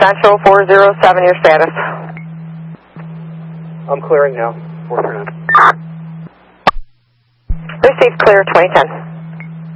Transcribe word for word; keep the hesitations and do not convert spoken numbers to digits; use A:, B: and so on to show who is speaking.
A: Central four zero seven, your status.
B: I'm clearing now. four three nine.
A: Received clear twenty ten.